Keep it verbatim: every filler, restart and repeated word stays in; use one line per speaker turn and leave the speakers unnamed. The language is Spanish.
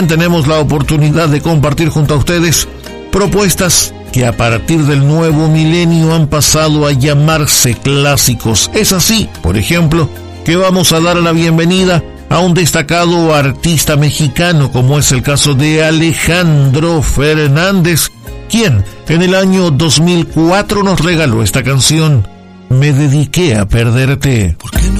tenemos la oportunidad de compartir junto a ustedes propuestas que a partir del nuevo milenio han pasado a llamarse clásicos. Es así, por ejemplo, que vamos a dar la bienvenida a un destacado artista mexicano, como es el caso de Alejandro Fernández, quien en el año dos mil cuatro nos regaló esta canción, Me dediqué a perderte.
¿Por qué no